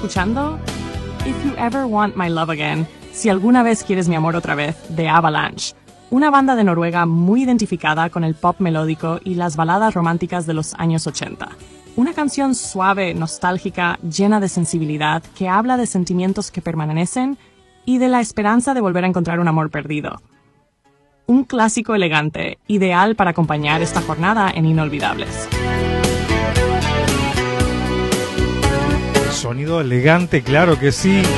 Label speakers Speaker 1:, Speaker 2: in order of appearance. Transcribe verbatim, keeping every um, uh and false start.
Speaker 1: escuchando? If You Ever Want My Love Again, Si alguna vez quieres mi amor otra vez, de Avalanche, una banda de Noruega muy identificada con el pop melódico y las baladas románticas de los años ochenta. Una canción suave, nostálgica, llena de sensibilidad, que habla de sentimientos que permanecen y de la esperanza de volver a encontrar un amor perdido. Un clásico elegante, ideal para acompañar esta jornada en Inolvidables.
Speaker 2: Sonido elegante, claro que sí.